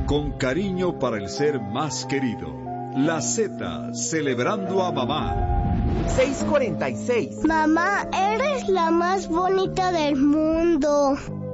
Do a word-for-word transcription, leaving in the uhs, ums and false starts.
con cariño para el ser más querido. La Z, celebrando a mamá. seis cuarenta y seis. Mamá, eres la más bonita del mundo.